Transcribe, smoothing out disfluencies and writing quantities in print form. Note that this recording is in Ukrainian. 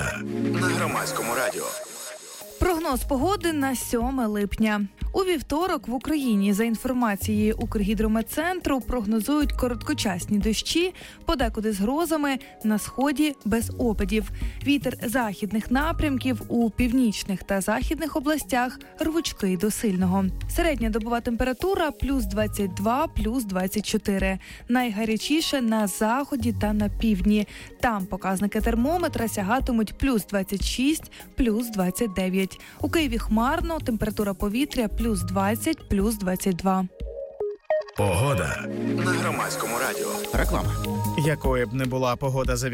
Погода на Громадському радіо. Прогноз погоди на 7 липня. У вівторок в Україні, за інформацією Укргідрометцентру, прогнозують короткочасні дощі, подекуди з грозами, на сході без опадів. Вітер західних напрямків у північних та західних областях рвучкий до сильного. Середня добова температура плюс 22, плюс 24. Найгарячіше на заході та на півдні. Там показники термометра сягатимуть плюс 26, плюс 29. У Києві хмарно, температура повітря плюс 20, плюс 22. Погода на Громадському радіо. Реклама. Якою б не була погода за